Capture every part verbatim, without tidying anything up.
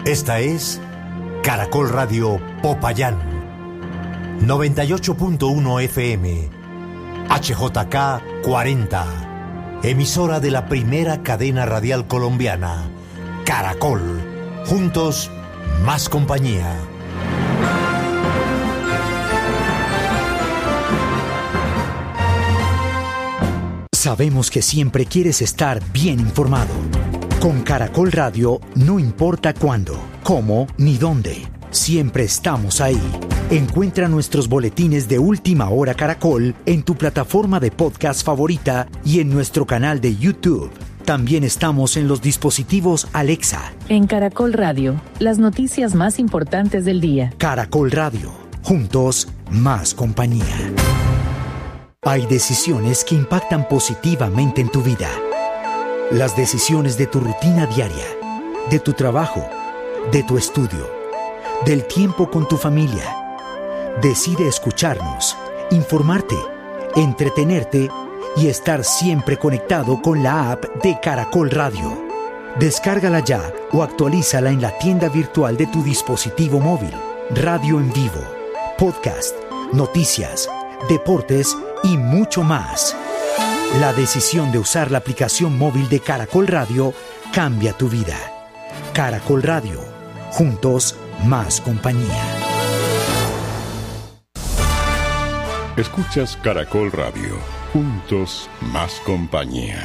Esta es Caracol Radio Popayán, noventa y ocho punto uno F M, H J K cuarenta, emisora de la primera cadena radial colombiana, Caracol. Juntos, más compañía. Sabemos que siempre quieres estar bien informado. Con Caracol Radio, no importa cuándo, cómo ni dónde, siempre estamos ahí. Encuentra nuestros boletines de Última Hora Caracol en tu plataforma de podcast favorita y en nuestro canal de YouTube. También estamos en los dispositivos Alexa. En Caracol Radio, las noticias más importantes del día. Caracol Radio, juntos, más compañía. Hay decisiones que impactan positivamente en tu vida. Las decisiones de tu rutina diaria, de tu trabajo, de tu estudio, del tiempo con tu familia. Decide escucharnos, informarte, entretenerte y estar siempre conectado con la app de Caracol Radio. Descárgala ya o actualízala en la tienda virtual de tu dispositivo móvil. Radio en vivo, podcast, noticias, deportes y mucho más. La decisión de usar la aplicación móvil de Caracol Radio cambia tu vida. Caracol Radio, juntos, más compañía. Escuchas Caracol Radio, juntos, más compañía.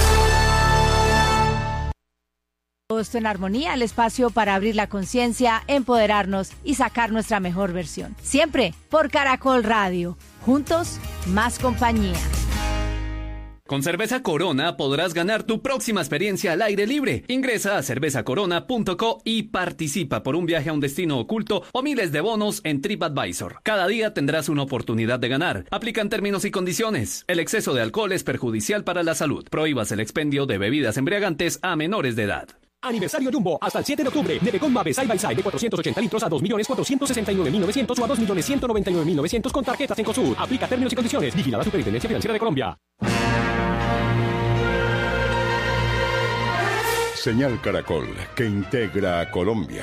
Todo esto en armonía, el espacio para abrir la conciencia, empoderarnos y sacar nuestra mejor versión. Siempre por Caracol Radio, juntos, más compañía. Con Cerveza Corona podrás ganar tu próxima experiencia al aire libre. Ingresa a cerveza corona punto co y participa por un viaje a un destino oculto o miles de bonos en TripAdvisor. Cada día tendrás una oportunidad de ganar. Aplican términos y condiciones. El exceso de alcohol es perjudicial para la salud. Prohíbas el expendio de bebidas embriagantes a menores de edad. Aniversario Jumbo, hasta el siete de octubre. Nevecon Mave Side by Side de cuatrocientos ochenta litros a dos millones cuatrocientos sesenta y nueve mil novecientos o a dos millones ciento noventa y nueve mil novecientos con tarjetas Encosur. Aplica términos y condiciones. Vigilada Superintendencia Financiera de Colombia. Señal Caracol, que integra a Colombia.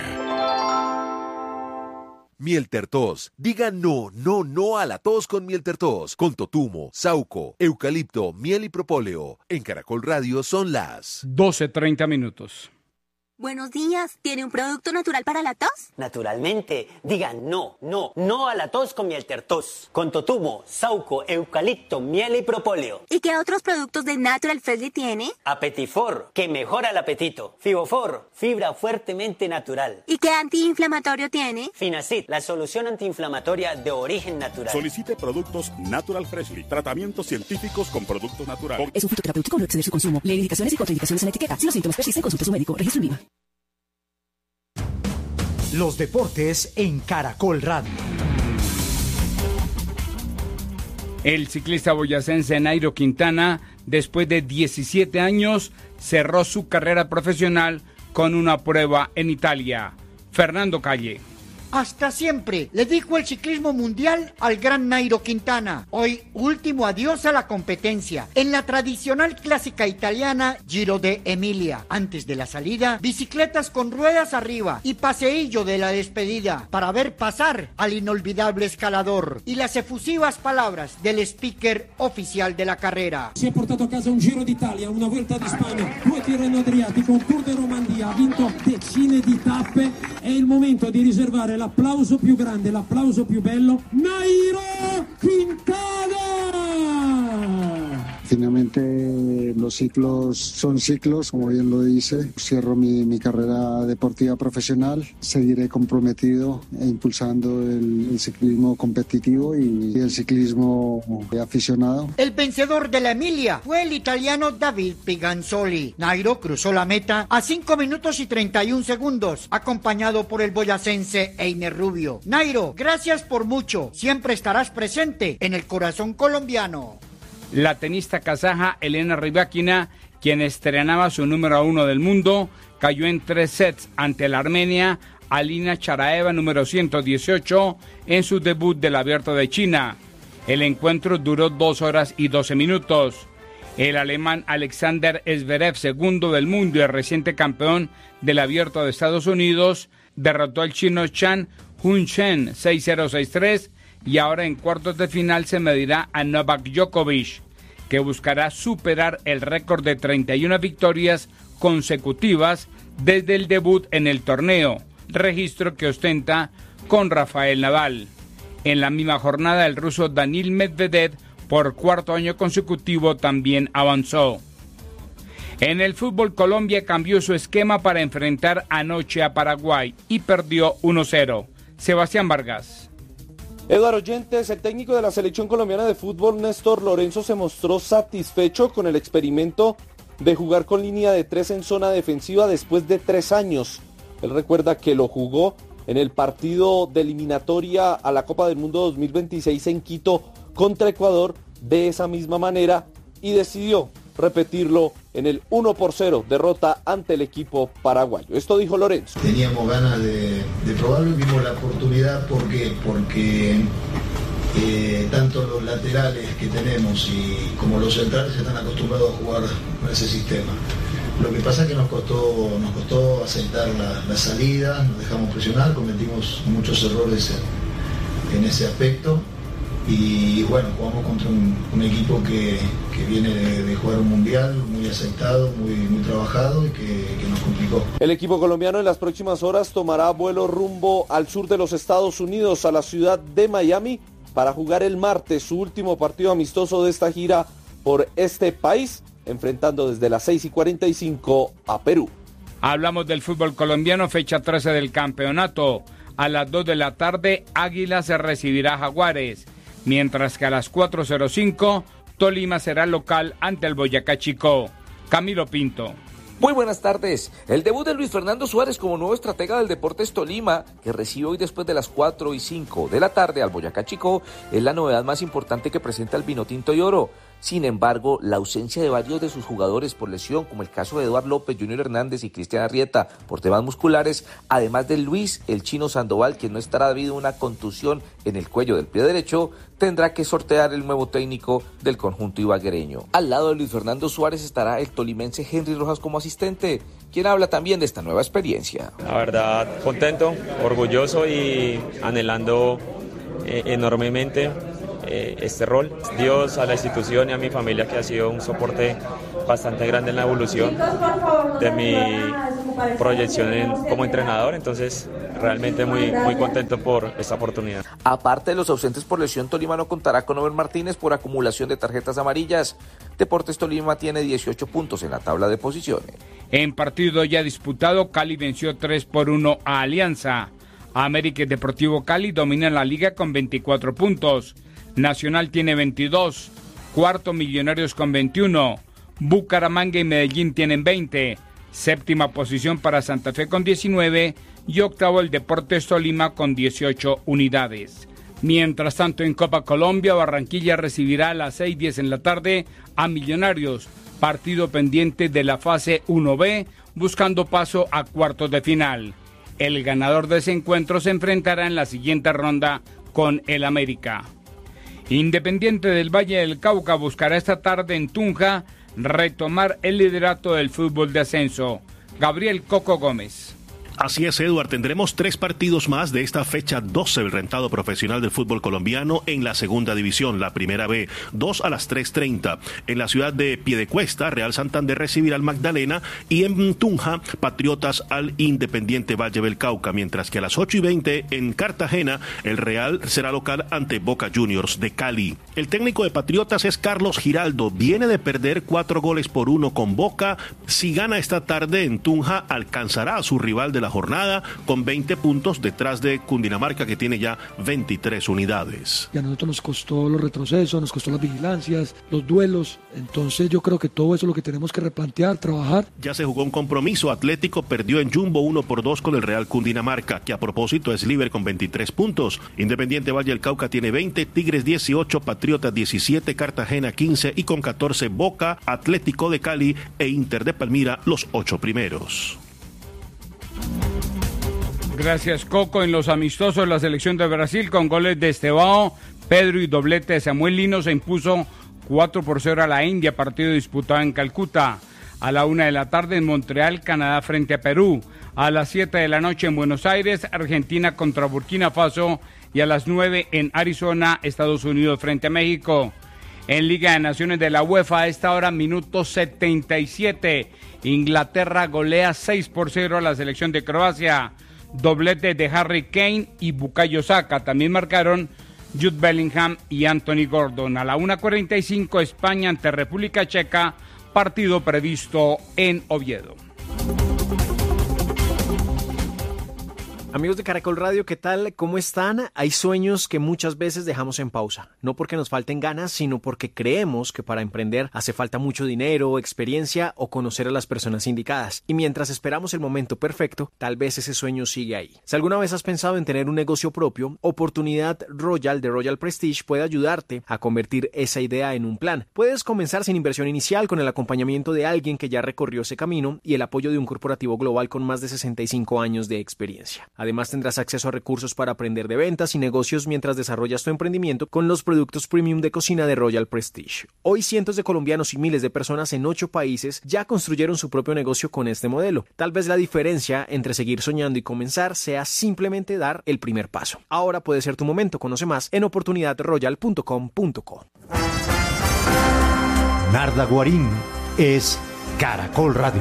Mieltertos. Diga no, no, no a la tos con Mieltertos. Con totumo, sauco, eucalipto, miel y propóleo. En Caracol Radio son las doce treinta minutos. Buenos días. ¿Tiene un producto natural para la tos? Naturalmente. Diga no, no, no a la tos con Mieltertos. Con totumo, sauco, eucalipto, miel y propóleo. ¿Y qué otros productos de Natural Freshly tiene? Apetifor, que mejora el apetito. Fibofor, fibra fuertemente natural. ¿Y qué antiinflamatorio tiene? Finacid, la solución antiinflamatoria de origen natural. Solicite productos Natural Freshly. Tratamientos científicos con productos naturales. Es un fitoterapéutico, no exceder su consumo. Lee indicaciones y contraindicaciones en la etiqueta. Si los síntomas persisten, consulte a su médico. Registro en Viva. Los deportes en Caracol Radio. El ciclista boyacense Nairo Quintana, después de diecisiete años, cerró su carrera profesional con una prueba en Italia. Fernando Calle. Hasta siempre, le dijo el ciclismo mundial al gran Nairo Quintana. Hoy, último adiós a la competencia. En la tradicional clásica italiana Giro de Emilia. Antes de la salida, bicicletas con ruedas arriba y paseillo de la despedida para ver pasar al inolvidable escalador. Y las efusivas palabras del speaker oficial de la carrera. Si è portato a casa un Giro d'Italia, una Vuelta di Spagna, due Tirreno Adriatico, un Tour de Romandía, ha vinto decine di tappe. È il momento di riservare l'applauso più grande, l'applauso più bello, Nairo Quintana. Finalmente los ciclos son ciclos, como bien lo dice. Cierro mi, mi carrera deportiva profesional, seguiré comprometido e impulsando el, el ciclismo competitivo y, y el ciclismo aficionado. El vencedor de la Emilia fue el italiano David Piganzoli. Nairo cruzó la meta a cinco minutos y treinta y un segundos, acompañado por el boyacense Einer Rubio. Nairo, gracias por mucho. Siempre estarás presente en el corazón colombiano. La tenista kazaja Elena Rybakina, quien estrenaba su número uno del mundo, cayó en tres sets ante la armenia Alina Charaeva, número ciento dieciocho, en su debut del Abierto de China. El encuentro duró dos horas y doce minutos. El alemán Alexander Zverev, segundo del mundo y reciente campeón del Abierto de Estados Unidos, derrotó al chino Chan Hun-chen seis cero seis tres y ahora en cuartos de final se medirá a Novak Djokovic, que buscará superar el récord de treinta y una victorias consecutivas desde el debut en el torneo, registro que ostenta con Rafael Nadal. En la misma jornada, el ruso Daniil Medvedev, por cuarto año consecutivo, también avanzó. En el fútbol, Colombia cambió su esquema para enfrentar anoche a Paraguay y perdió uno cero. Sebastián Vargas. Eduardo Oyentes, el técnico de la selección colombiana de fútbol, Néstor Lorenzo, se mostró satisfecho con el experimento de jugar con línea de tres en zona defensiva después de tres años. Él recuerda que lo jugó en el partido de eliminatoria a la Copa del Mundo dos mil veintiséis en Quito contra Ecuador de esa misma manera y decidió repetirlo en el uno por cero, derrota ante el equipo paraguayo. Esto dijo Lorenzo. Teníamos ganas de, de probarlo y vimos la oportunidad. ¿Por qué? Porque eh, tanto los laterales que tenemos y como los centrales están acostumbrados a jugar con ese sistema. Lo que pasa es que nos costó, nos costó aceptar la, la salida, nos dejamos presionar, cometimos muchos errores en, en ese aspecto. Y bueno, jugamos contra un, un equipo que, que viene de, de jugar un mundial, muy aceptado, muy, muy trabajado y que, que nos complicó. El equipo colombiano en las próximas horas tomará vuelo rumbo al sur de los Estados Unidos, a la ciudad de Miami, para jugar el martes su último partido amistoso de esta gira por este país, enfrentando desde las seis y cuarenta y cinco a Perú. Hablamos del fútbol colombiano, fecha trece del campeonato. A las dos de la tarde, Águilas se recibirá a Jaguares, mientras que a las cuatro cero cinco, Tolima será local ante el Boyacá Chicó. Camilo Pinto. Muy buenas tardes. El debut de Luis Fernando Suárez como nuevo estratega del Deportes Tolima, que recibe hoy después de las cuatro y cinco de la tarde al Boyacá Chicó, es la novedad más importante que presenta el Vinotinto y Oro. Sin embargo, la ausencia de varios de sus jugadores por lesión, como el caso de Eduardo López, Junior Hernández y Cristian Arrieta por temas musculares, además de Luis el Chino Sandoval, quien no estará debido a una contusión en el cuello del pie derecho, tendrá que sortear el nuevo técnico del conjunto ibaguereño. Al lado de Luis Fernando Suárez estará el tolimense Henry Rojas como asistente, quien habla también de esta nueva experiencia. La verdad, contento, orgulloso y anhelando eh, enormemente eh, este rol. Dios, a la institución y a mi familia, que ha sido un soporte bastante grande en la evolución de mi proyección en, como entrenador, entonces realmente muy, muy contento por esta oportunidad. Aparte de los ausentes por lesión, Tolima no contará con Over Martínez por acumulación de tarjetas amarillas. Deportes Tolima tiene dieciocho puntos en la tabla de posiciones. En partido ya disputado, Cali venció tres por uno a Alianza. América y Deportivo Cali dominan la liga con veinticuatro puntos. Nacional tiene veintidós. Cuarto, Millonarios con veintiuno. Bucaramanga y Medellín tienen veinte. Séptima posición para Santa Fe con diecinueve. Y octavo el Deportes Tolima con dieciocho unidades. Mientras tanto, en Copa Colombia, Barranquilla recibirá a las seis y diez en la tarde a Millonarios, partido pendiente de la fase uno B, buscando paso a cuartos de final. El ganador de ese encuentro se enfrentará en la siguiente ronda con el América. Independiente del Valle del Cauca buscará esta tarde en Tunja retomar el liderato del fútbol de ascenso. Gabriel Coco Gómez. Así es, Eduard, tendremos tres partidos más de esta fecha doce del rentado profesional del fútbol colombiano en la segunda división, la primera B, dos a las tres treinta. En la ciudad de Piedecuesta, Real Santander recibirá al Magdalena y en Tunja, Patriotas al Independiente Valle del Cauca, mientras que a las ocho y veinte en Cartagena, el Real será local ante Boca Juniors de Cali. El técnico de Patriotas es Carlos Giraldo, viene de perder cuatro goles por uno con Boca. Si gana esta tarde en Tunja, alcanzará a su rival de la jornada con veinte puntos detrás de Cundinamarca, que tiene ya veintitrés unidades. Y a nosotros nos costó los retrocesos, nos costó las vigilancias, los duelos, entonces yo creo que todo eso es lo que tenemos que replantear, trabajar. Ya se jugó un compromiso, Atlético perdió en Jumbo uno por dos con el Real Cundinamarca, que a propósito es líder con veintitrés puntos. Independiente Valle del Cauca tiene veinte, Tigres dieciocho, Patriotas diecisiete, Cartagena quince y con catorce Boca, Atlético de Cali e Inter de Palmira los ocho primeros. Gracias, Coco. En los amistosos, la selección de Brasil con goles de Estevao, Pedro y doblete de Samuel Lino se impuso cuatro por cero a la India, partido disputado en Calcuta. A la una de la tarde en Montreal, Canadá frente a Perú. A las siete de la noche en Buenos Aires, Argentina contra Burkina Faso. Y a las nueve en Arizona, Estados Unidos frente a México. En Liga de Naciones de la UEFA, a esta hora, minuto setenta y siete. Inglaterra golea seis por cero a la selección de Croacia. Doblete de Harry Kane y Bukayo Saka. También marcaron Jude Bellingham y Anthony Gordon. A la una cuarenta y cinco, España ante República Checa. Partido previsto en Oviedo. Amigos de Caracol Radio, ¿qué tal? ¿Cómo están? Hay sueños que muchas veces dejamos en pausa, no porque nos falten ganas, sino porque creemos que para emprender hace falta mucho dinero, experiencia o conocer a las personas indicadas. Y mientras esperamos el momento perfecto, tal vez ese sueño sigue ahí. Si alguna vez has pensado en tener un negocio propio, Oportunidad Royal de Royal Prestige puede ayudarte a convertir esa idea en un plan. Puedes comenzar sin inversión inicial con el acompañamiento de alguien que ya recorrió ese camino y el apoyo de un corporativo global con más de sesenta y cinco años de experiencia. Además, tendrás acceso a recursos para aprender de ventas y negocios mientras desarrollas tu emprendimiento con los productos premium de cocina de Royal Prestige. Hoy, cientos de colombianos y miles de personas en ocho países ya construyeron su propio negocio con este modelo. Tal vez la diferencia entre seguir soñando y comenzar sea simplemente dar el primer paso. Ahora puede ser tu momento. Conoce más en oportunidad royal punto com punto co. Narda Guarín es Caracol Radio.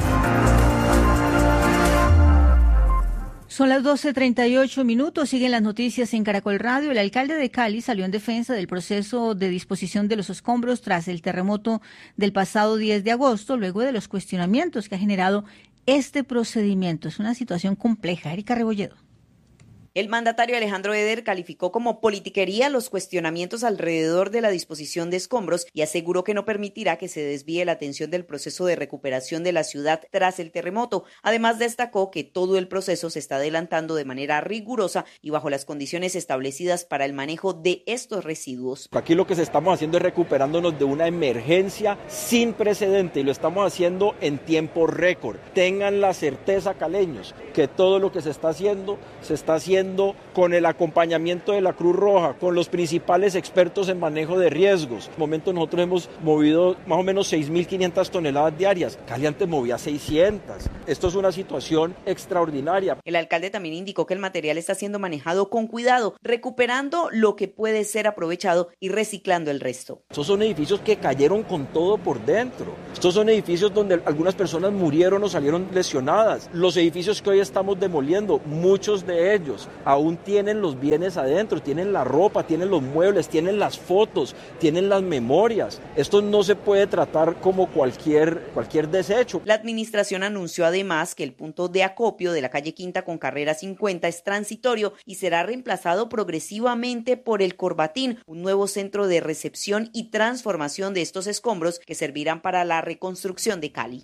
Son las doce treinta y ocho minutos, siguen las noticias en Caracol Radio. El alcalde de Cali salió en defensa del proceso de disposición de los escombros tras el terremoto del pasado diez de agosto, luego de los cuestionamientos que ha generado este procedimiento. Es una situación compleja. Erika Rebolledo. El mandatario Alejandro Eder calificó como politiquería los cuestionamientos alrededor de la disposición de escombros y aseguró que no permitirá que se desvíe la atención del proceso de recuperación de la ciudad tras el terremoto. Además, destacó que todo el proceso se está adelantando de manera rigurosa y bajo las condiciones establecidas para el manejo de estos residuos. Aquí lo que se estamos haciendo es recuperándonos de una emergencia sin precedente y lo estamos haciendo en tiempo récord. Tengan la certeza, caleños, que todo lo que se está haciendo, se está haciendo con el acompañamiento de la Cruz Roja, con los principales expertos en manejo de riesgos. En el momento nosotros hemos movido más o menos seis mil quinientas toneladas diarias. Cali antes movía seiscientas. Esto es una situación extraordinaria. El alcalde también indicó que el material está siendo manejado con cuidado, recuperando lo que puede ser aprovechado y reciclando el resto. Estos son edificios que cayeron con todo por dentro. Estos son edificios donde algunas personas murieron o salieron lesionadas. Los edificios que hoy estamos demoliendo, muchos de ellos aún tienen los bienes adentro, tienen la ropa, tienen los muebles, tienen las fotos, tienen las memorias. Esto no se puede tratar como cualquier, cualquier desecho. La administración anunció además que el punto de acopio de la calle Quinta con carrera cincuenta es transitorio y será reemplazado progresivamente por el Corbatín, un nuevo centro de recepción y transformación de estos escombros que servirán para la reconstrucción de Cali.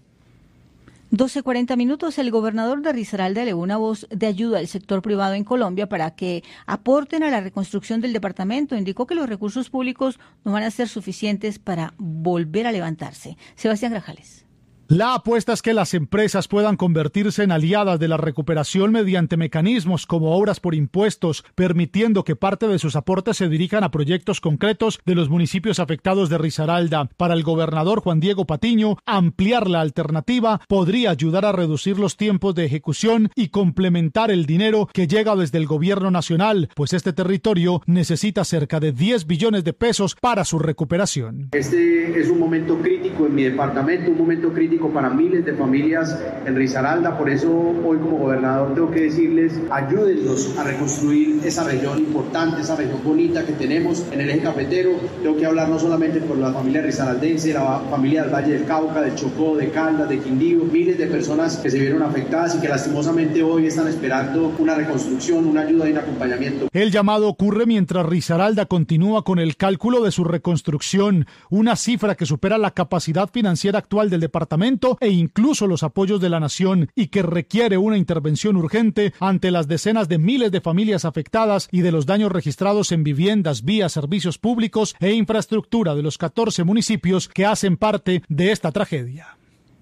doce cuarenta minutos, el gobernador de Risaralda elevó una voz de ayuda al sector privado en Colombia para que aporten a la reconstrucción del departamento. Indicó que los recursos públicos no van a ser suficientes para volver a levantarse. Sebastián Grajales. La apuesta es que las empresas puedan convertirse en aliadas de la recuperación mediante mecanismos como obras por impuestos, permitiendo que parte de sus aportes se dirijan a proyectos concretos de los municipios afectados de Risaralda. Para el gobernador Juan Diego Patiño, ampliar la alternativa podría ayudar a reducir los tiempos de ejecución y complementar el dinero que llega desde el gobierno nacional, pues este territorio necesita cerca de diez billones de pesos para su recuperación. Este es un momento crítico en mi departamento, un momento crítico para miles de familias en Risaralda. Por eso hoy como gobernador tengo que decirles, ayúdennos a reconstruir esa región importante, esa región bonita que tenemos en el eje cafetero. Tengo que hablar no solamente por la familia risaraldense, la familia del Valle del Cauca, de Chocó, de Caldas, de Quindío, miles de personas que se vieron afectadas y que lastimosamente hoy están esperando una reconstrucción, una ayuda y un acompañamiento. El llamado ocurre mientras Risaralda continúa con el cálculo de su reconstrucción, una cifra que supera la capacidad financiera actual del departamento e incluso los apoyos de la nación y que requiere una intervención urgente ante las decenas de miles de familias afectadas y de los daños registrados en viviendas, vías, servicios públicos e infraestructura de los catorce municipios que hacen parte de esta tragedia.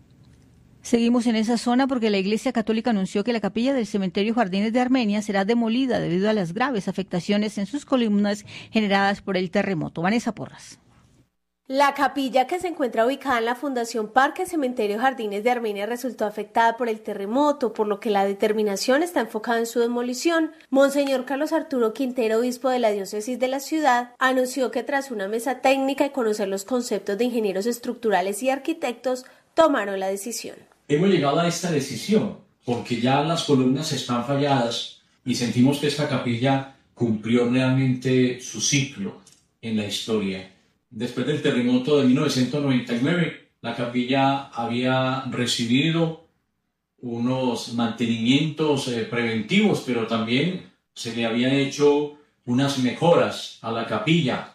Seguimos en esa zona porque la Iglesia Católica anunció que la capilla del cementerio Jardines de Armenia será demolida debido a las graves afectaciones en sus columnas generadas por el terremoto. Vanessa Porras. La capilla que se encuentra ubicada en la Fundación Parque Cementerio Jardines de Armenia resultó afectada por el terremoto, por lo que la determinación está enfocada en su demolición. Monseñor Carlos Arturo Quintero, obispo de la diócesis de la ciudad, anunció que tras una mesa técnica y conocer los conceptos de ingenieros estructurales y arquitectos, tomaron la decisión. Hemos llegado a esta decisión porque ya las columnas están falladas y sentimos que esta capilla cumplió realmente su ciclo en la historia. Después del terremoto de mil novecientos noventa y nueve, la capilla había recibido unos mantenimientos eh, preventivos, pero también se le habían hecho unas mejoras a la capilla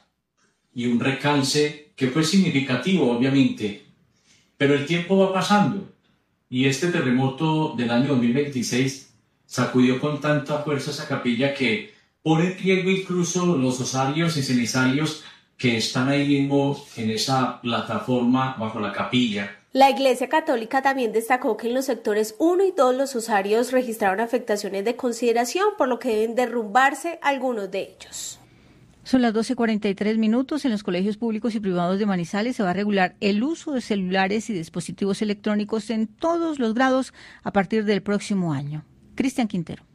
y un recalce que fue significativo, obviamente. Pero el tiempo va pasando y este terremoto del año dos mil veintiséis sacudió con tanta fuerza esa capilla que pone en riesgo incluso los osarios y cenizarios que están ahí mismo en esa plataforma bajo la capilla. La Iglesia Católica también destacó que en los sectores uno y dos los osarios registraron afectaciones de consideración, por lo que deben derrumbarse algunos de ellos. Son las doce cuarenta y tres minutos. En los colegios públicos y privados de Manizales se va a regular el uso de celulares y dispositivos electrónicos en todos los grados a partir del próximo año. Cristian Quintero.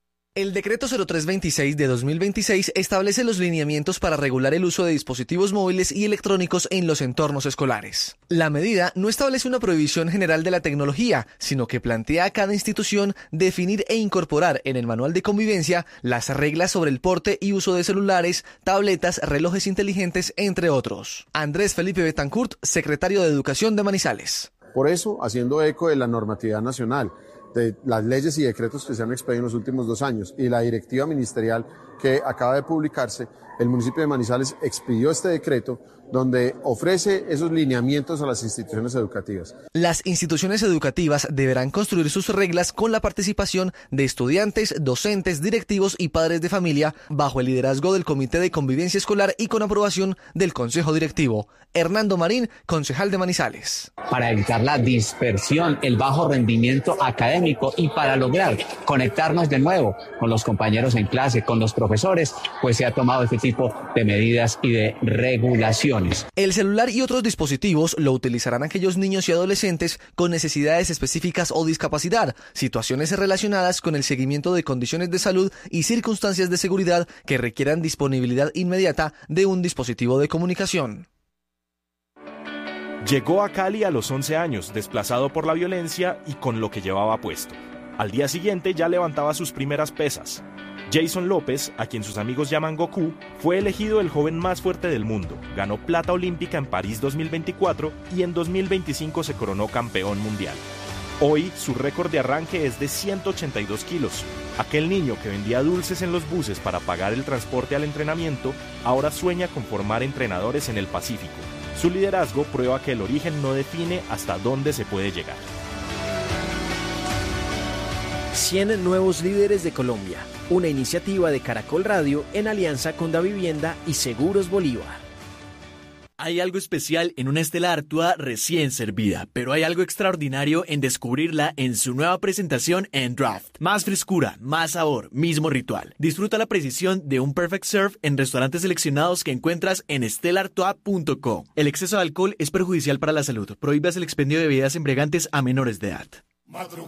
El decreto cero tres veintiséis de dos mil veintiséis establece los lineamientos para regular el uso de dispositivos móviles y electrónicos en los entornos escolares. La medida no establece una prohibición general de la tecnología, sino que plantea a cada institución definir e incorporar en el manual de convivencia las reglas sobre el porte y uso de celulares, tabletas, relojes inteligentes, entre otros. Andrés Felipe Betancourt, secretario de Educación de Manizales. Por eso, haciendo eco de la normatividad nacional, de las leyes y decretos que se han expedido en los últimos dos años y la directiva ministerial que acaba de publicarse, el municipio de Manizales expidió este decreto donde ofrece esos lineamientos a las instituciones educativas. Las instituciones educativas deberán construir sus reglas con la participación de estudiantes, docentes, directivos y padres de familia bajo el liderazgo del Comité de Convivencia Escolar y con aprobación del Consejo Directivo. Hernando Marín, concejal de Manizales. Para evitar la dispersión, el bajo rendimiento académico y para lograr conectarnos de nuevo con los compañeros en clase, con los profesores, pues se ha tomado este tipo de medidas y de regulación. El celular y otros dispositivos lo utilizarán aquellos niños y adolescentes con necesidades específicas o discapacidad, situaciones relacionadas con el seguimiento de condiciones de salud y circunstancias de seguridad que requieran disponibilidad inmediata de un dispositivo de comunicación. Llegó a Cali a los once años, desplazado por la violencia y con lo que llevaba puesto. Al día siguiente ya levantaba sus primeras pesas. Jason López, a quien sus amigos llaman Goku, fue elegido el joven más fuerte del mundo, ganó plata olímpica en París dos mil veinticuatro y en dos mil veinticinco se coronó campeón mundial. Hoy su récord de arranque es de ciento ochenta y dos kilos. Aquel niño que vendía dulces en los buses para pagar el transporte al entrenamiento, ahora sueña con formar entrenadores en el Pacífico. Su liderazgo prueba que el origen no define hasta dónde se puede llegar. cien nuevos líderes de Colombia, una iniciativa de Caracol Radio en alianza con Davivienda y Seguros Bolívar. Hay algo especial en una Stella Artois recién servida, pero hay algo extraordinario en descubrirla en su nueva presentación en Draft. Más frescura, más sabor, mismo ritual. Disfruta la precisión de un Perfect Serve en restaurantes seleccionados que encuentras en stella artois punto com. El exceso de alcohol es perjudicial para la salud. Prohíbas el expendio de bebidas embriagantes a menores de edad. Madrugada.